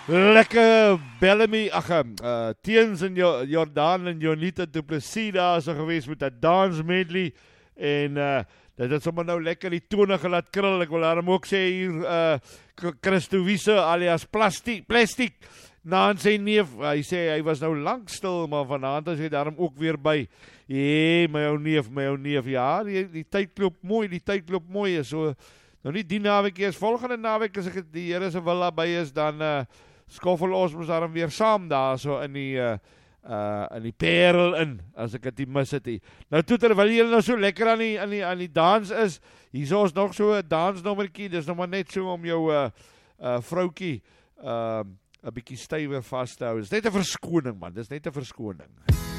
Lekker Bellamy, Teens en Jordaan en Jonita Du Plessis daar so gewees met 'n dance medley en dit het sommer nou lekker die tone gelaat krul. Ek wil daarom ook sê hier Christo Wiese alias Plastic na sy neef, hy sê hy was nou lank stil, maar vanaand is hy daarom ook weer by. My ou neef, ja, die tyd loop mooi, so, nou nie die naweek eers, volgende naweek as ek die Here se wil daarby is, dan skoffel ons daarom weer saam daar, so in die Parel in, as ek dit nie mis het. Nou toe, terwyl julle nou so lekker aan die dans is, hier is ons nog so 'n dansnommertjie, dis nog maar net so om jou vroukie 'n bietjie stywer vas te hou. Dis net 'n verskoning, man, dis net 'n verskoning.